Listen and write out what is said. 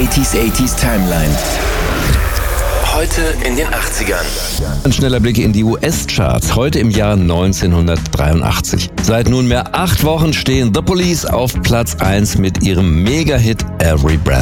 80s Timeline. Heute in den 80ern. Ein schneller Blick in die US-Charts, heute im Jahr 1983. Seit nunmehr 8 Wochen stehen The Police auf Platz 1 mit ihrem Mega-Hit Every Breath